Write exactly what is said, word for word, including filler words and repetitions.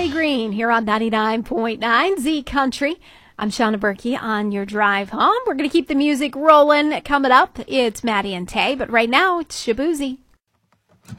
Tay Green here on ninety-nine point nine Z Country. I'm Shauna Berkey on your drive home. We're going to keep the music rolling. Coming up, it's Maddie and Tay, but right now it's Shaboozey.